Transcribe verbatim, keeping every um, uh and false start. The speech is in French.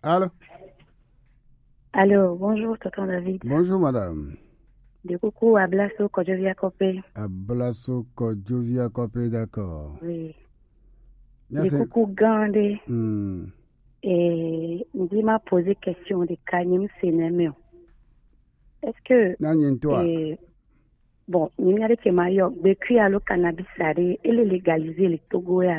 Allô? Allô, bonjour, tonton David. Bonjour, madame. De coucou, Ablasso Kodjovia Kopé. Ablasso Kodjovia Kopé, d'accord. Oui. Merci. De coucou, Gandé. Hmm. Et il m'a posé question de Kanyem Sénémeo. Est-ce que. Non, toi. Eh, bon, il y a des maillots, depuis à l'eau cannabis, il est légalisé le Togo et